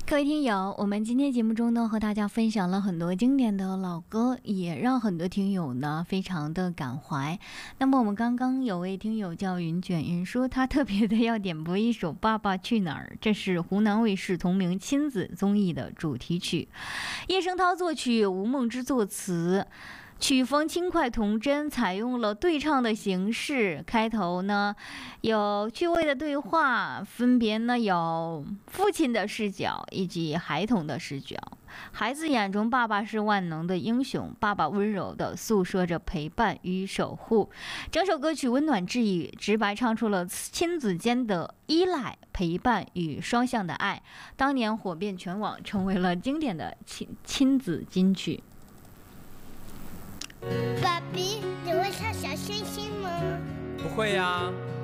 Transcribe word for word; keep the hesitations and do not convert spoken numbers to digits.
各位听友，我们今天节目中呢，和大家分享了很多经典的老歌，也让很多听友呢非常的感怀。那么我们刚刚有位听友叫云卷云说，他特别的要点播一首《爸爸去哪儿》，这是湖南卫视同名亲子综艺的主题曲，叶圣涛作曲，吴梦之作词。曲风轻快童真，采用了对唱的形式。开头呢，有趣味的对话，分别呢有父亲的视角以及孩童的视角。孩子眼中，爸爸是万能的英雄，爸爸温柔地诉说着陪伴与守护。整首歌曲温暖治愈，直白唱出了亲子间的依赖、陪伴与双向的爱。当年火遍全网，成为了经典的亲亲子金曲。 爸比，你会唱小星星吗？ 不会呀、啊。